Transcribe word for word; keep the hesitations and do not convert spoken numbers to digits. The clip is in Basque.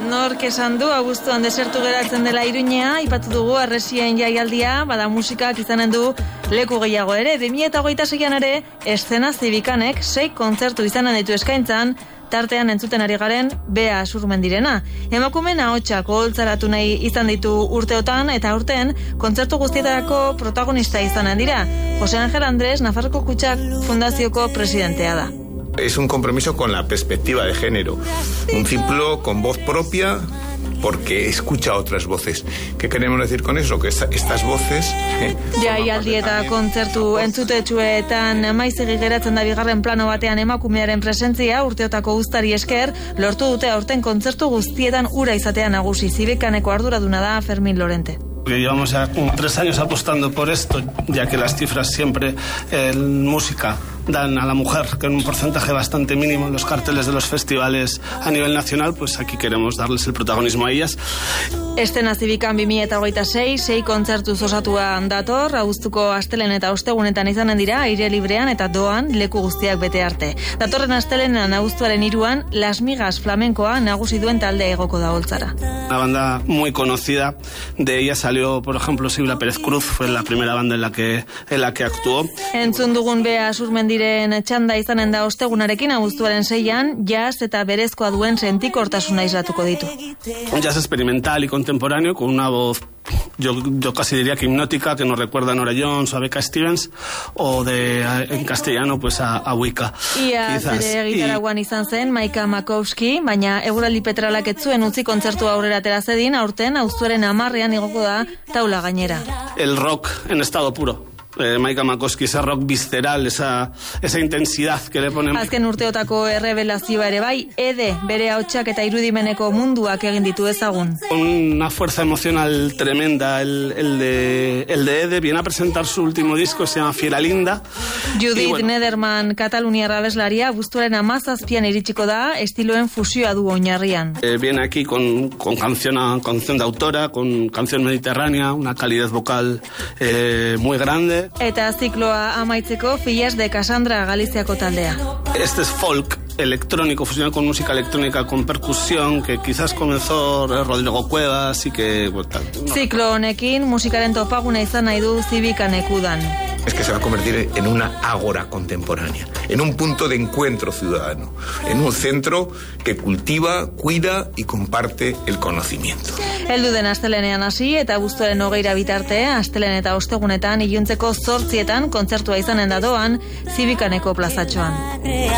nork esan du, abuztuan desertu geratzen dela Iruñea, ipatu dugu arresien jaialdia, bada musikak izanen du leku gehiago ere. bi mila hogeita seian ere, eszena zibikanek sei kontzertu izanen ditu eskaintzan, tartean entzuten ari garen Bea Surmendirena. Emakumeen ahotsak oholtzaratu nahi izan ditu urteotan, eta urten kontzertu guztietarako protagonista izanen dira. Jose Angel Andrés, Nafarroko Kutxak Fundazioko presidentea da. Es un compromiso con la perspectiva de género, un ciclo con voz propia porque escucha otras voces. ¿Qué queremos decir con eso? Que esta, estas voces... Eh, Jaialdi eta kontzertu entzutetsuetan maizegi geratzen da bigarren plano batean emakumearen presentzia, urteotako uztari esker, lortu dute aurten kontzertu guztietan ura izatea nagusi. Zibikaneko arduraduna da Fermín Lorente. Llevamos ya tres años apostando por esto, ya que las cifras siempre en música dan a la mujer, que en un porcentaje bastante mínimo en los carteles de los festivales a nivel nacional, pues aquí queremos darles el protagonismo a ellas. Eszena Zibikan bi mila hogeita sei, sei kontzertuz osatuan dator, abuztuko astelehen eta ostegunetan izanen dira, aire librean eta doan leku guztiak bete arte. Datorren astelehenan abuztuaren hiruan, Las Migas flamenkoa nagusi duen taldea igoko da holtzara. Una banda muy conocida, de ella salió, por ejemplo, Silvia Pérez Cruz, fue la primera banda en la que, en la que actuó. Entzun dugun Bea Surmendiren txanda izanen da ostegunarekin, abuztuaren seian, jazz eta berezkoa duen sentikortasuna islatuko ditu. Un jazz experimental y contemporáneo con una voz, yo, yo casi diría que hipnótica, que nos recuerda a Nora Jones o a Becca Stevens, o de en castellano pues a, a Wicca. Ia zere gitaraguan y... izan zen Maika Makowski, baina eguraldi petralak ez zuen utzi kontzertu aurrera atera zedin, aurten abuztuaren hamarrean igoko da taula gainera. El rock en estado puro. Eh, Maika Makowski, ese rock visceral, esa, esa intensidad que le ponen. Azken urteotako errebelazioa ere bai, Ede, bere ahotsak eta irudimeneko munduak egin ditu ezagun. Con una fuerza emocional tremenda, el, el, de, el de Ede viene a presentar su último disco, se llama Fiera Linda. Judith bueno, Nederman, kataluniarra abeslaria, abuztuaren hamazazpian iritsiko da, estiloen fusioa du oinarrian. Eh, viene aquí con, con canción, canción de autora, con canción mediterránea, una calidez vocal eh, muy grande. Eta zikloa amaitzeko Fillas de Cassandra Galiziako taldea. Este es folk electrónico, fusionado con música electrónica, con percusión, que quizás comenzó Rodrigo Cuevas y que... Bueno, no. Ziklo honekin musikaren topaguna izan nahi du Zibikanek udan. Es que se va a convertir en una ágora contemporánea, en un punto de encuentro ciudadano, en un centro que cultiva, cuida y comparte el conocimiento. Heldu den astelenean hasi eta abuztuaren hogeira bitarte, astelehen eta ostegunetan iluntzeko zortzietan kontzertua izanen da doan Zibikaneko plazatxoan.